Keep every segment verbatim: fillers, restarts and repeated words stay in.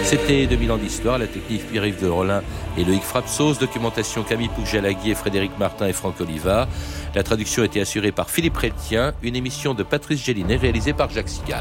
C'était deux mille ans d'histoire, la technique Pierre-Yves de Rollin et Loïc Frapsos, documentation Camille Poujalagui, Frédéric Martin et Franck Oliva. La traduction a été assurée par Philippe Reltien, une émission de Patrice Gélinet réalisée par Jacques Sigal.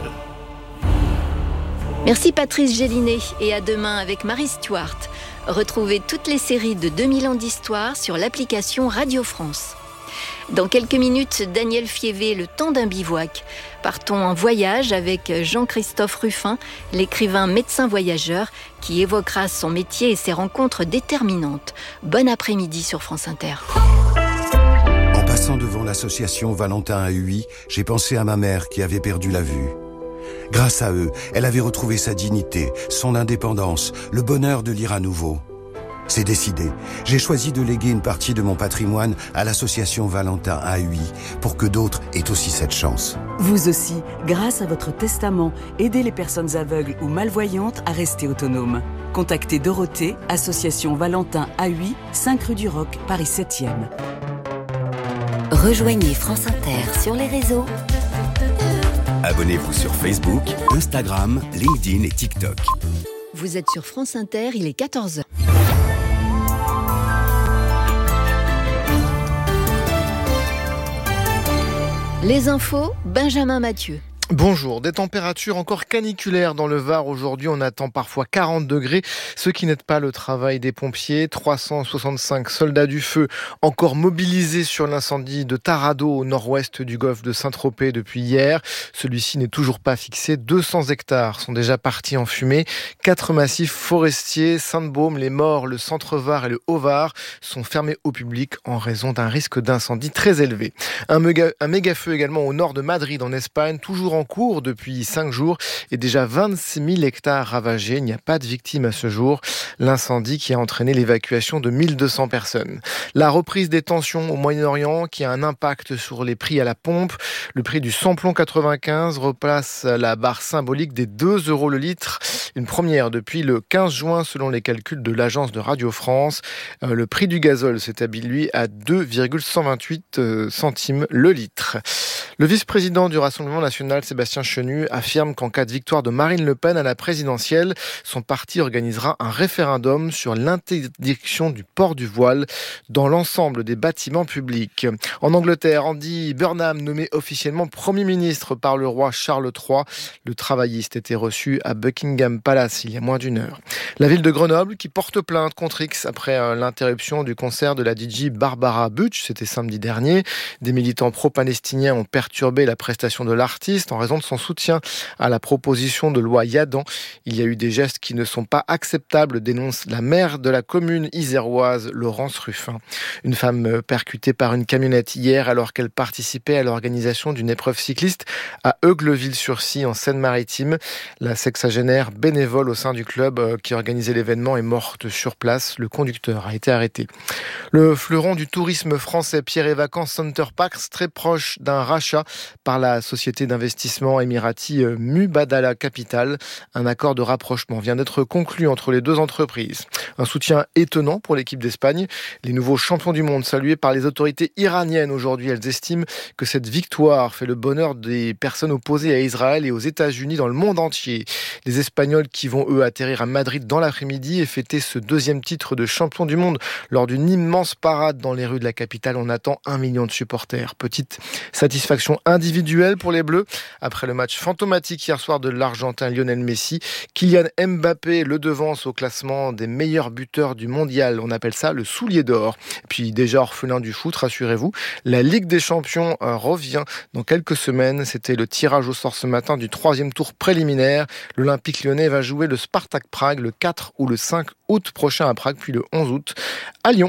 Merci Patrice Gélinet et à demain avec Marie Stuart. Retrouvez toutes les séries de deux mille ans d'histoire sur l'application Radio France. Dans quelques minutes, Daniel Fievé, Le temps d'un bivouac. Partons en voyage avec Jean-Christophe Ruffin, l'écrivain médecin voyageur qui évoquera son métier et ses rencontres déterminantes. Bon après-midi sur France Inter. En passant devant l'association Valentin à Huy, j'ai pensé à ma mère qui avait perdu la vue. Grâce à eux, elle avait retrouvé sa dignité, son indépendance, le bonheur de lire à nouveau. C'est décidé. J'ai choisi de léguer une partie de mon patrimoine à l'association Valentin à Huy pour que d'autres aient aussi cette chance. Vous aussi, grâce à votre testament, aidez les personnes aveugles ou malvoyantes à rester autonomes. Contactez Dorothée, association Valentin à Huy, cinq rue du Roc, Paris septième. Rejoignez France Inter sur les réseaux. Abonnez-vous sur Facebook, Instagram, LinkedIn et TikTok. Vous êtes sur France Inter, il est quatorze heures. Les infos, Benjamin Mathieu. Bonjour, des températures encore caniculaires dans le Var. Aujourd'hui, on attend parfois quarante degrés, ce qui n'aide pas le travail des pompiers. trois cent soixante-cinq soldats du feu encore mobilisés sur l'incendie de Tarado au nord-ouest du golfe de Saint-Tropez depuis hier. Celui-ci n'est toujours pas fixé. deux cents hectares sont déjà partis en fumée. Quatre massifs forestiers, Sainte-Baume, les Maures, le Centre-Var et le Haut-Var sont fermés au public en raison d'un risque d'incendie très élevé. Un méga, un méga-feu également au nord de Madrid en Espagne, toujours en cours depuis cinq jours et déjà vingt-six mille hectares ravagés. Il n'y a pas de victimes à ce jour. L'incendie qui a entraîné l'évacuation de mille deux cents personnes. La reprise des tensions au Moyen-Orient qui a un impact sur les prix à la pompe. Le prix du samplon quatre-vingt-quinze replace la barre symbolique des deux euros le litre. Une première depuis le quinze juin selon les calculs de l'agence de Radio France. Euh, le prix du gazole s'établit lui à deux virgule cent vingt-huit centimes le litre. Le vice-président du Rassemblement national, Sébastien Chenu, affirme qu'en cas de victoire de Marine Le Pen à la présidentielle, son parti organisera un référendum sur l'interdiction du port du voile dans l'ensemble des bâtiments publics. En Angleterre, Andy Burnham, nommé officiellement Premier ministre par le roi Charles trois, le travailliste était reçu à Buckingham Palace il y a moins d'une heure. La ville de Grenoble qui porte plainte contre X après l'interruption du concert de la D J Barbara Butch, c'était samedi dernier. Des militants pro-palestiniens ont perturbé la prestation de l'artiste en raison de son soutien à la proposition de loi Yadan. Il y a eu des gestes qui ne sont pas acceptables, dénonce la maire de la commune iséroise, Laurence Ruffin. Une femme percutée par une camionnette hier alors qu'elle participait à l'organisation d'une épreuve cycliste à Eugleville-sur-Scie en Seine-Maritime. La sexagénaire bénévole au sein du club qui organisait l'événement est morte sur place. Le conducteur a été arrêté. Le fleuron du tourisme français, Pierre et Vacances Center Parks, très proche d'un rachat par la société d'investissement émirati Mubadala Capital. Un accord de rapprochement vient d'être conclu entre les deux entreprises. Un soutien étonnant pour l'équipe d'Espagne. Les nouveaux champions du monde salués par les autorités iraniennes aujourd'hui. Elles estiment que cette victoire fait le bonheur des personnes opposées à Israël et aux États-Unis dans le monde entier. Les Espagnols qui vont eux atterrir à Madrid dans l'après-midi et fêter ce deuxième titre de champion du monde lors d'une immense parade dans les rues de la capitale. On attend un million de supporters. Petite satisfaction individuelle pour les Bleus après le match fantomatique hier soir de l'Argentin Lionel Messi. Kylian Mbappé le devance au classement des meilleurs buteurs du mondial. On appelle ça le soulier d'or. Puis déjà orphelin du foot, rassurez-vous, la Ligue des Champions revient dans quelques semaines. C'était le tirage au sort ce matin du troisième tour préliminaire. L'Olympique lyonnais va jouer le Spartak Prague le quatre ou le cinq août prochain à Prague, puis le onze août à Lyon.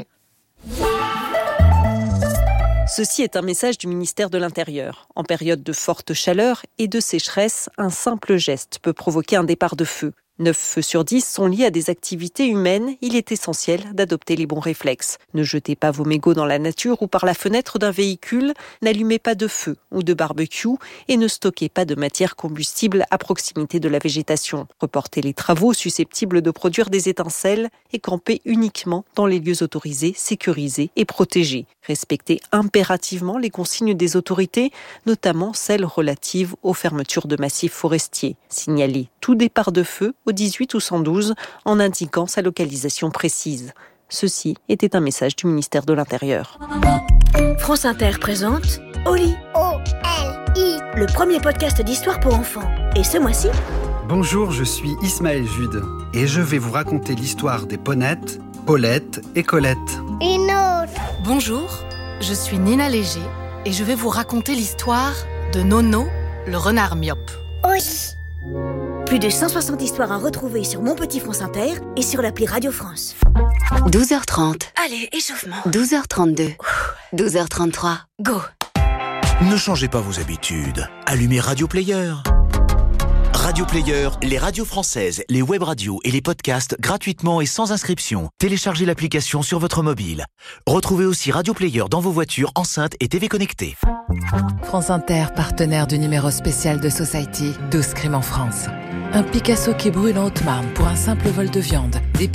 Ceci est un message du ministère de l'Intérieur. En période de forte chaleur et de sécheresse, un simple geste peut provoquer un départ de feu. neuf feux sur dix sont liés à des activités humaines. Il est essentiel d'adopter les bons réflexes. Ne jetez pas vos mégots dans la nature ou par la fenêtre d'un véhicule. N'allumez pas de feu ou de barbecue et ne stockez pas de matière combustible à proximité de la végétation. Reportez les travaux susceptibles de produire des étincelles et campez uniquement dans les lieux autorisés, sécurisés et protégés. Respectez impérativement les consignes des autorités, notamment celles relatives aux fermetures de massifs forestiers. Signalez tout départ de feu au dix-huit ou cent douze en indiquant sa localisation précise. Ceci était un message du ministère de l'Intérieur. France Inter présente Oli. O L I. Le premier podcast d'histoire pour enfants. Et ce mois-ci... Bonjour, je suis Ismaël Jude et je vais vous raconter l'histoire des Ponettes, Paulette et Colette. Une autre. Bonjour, je suis Nina Léger et je vais vous raconter l'histoire de Nono, le renard myope. Oui. Plus de cent soixante histoires à retrouver sur Mon Petit France Inter et sur l'appli Radio France. douze heures trente. Allez, échauffement. douze heures trente-deux. douze heures trente-trois. Go. Ne changez pas vos habitudes. Allumez Radio Player. Radio Player, les radios françaises, les web radios et les podcasts gratuitement et sans inscription. Téléchargez l'application sur votre mobile. Retrouvez aussi Radio Player dans vos voitures, enceintes et T V connectées. France Inter, partenaire du numéro spécial de Society, douze crimes en France. Un Picasso qui brûle en Haute-Marne pour un simple vol de viande. Des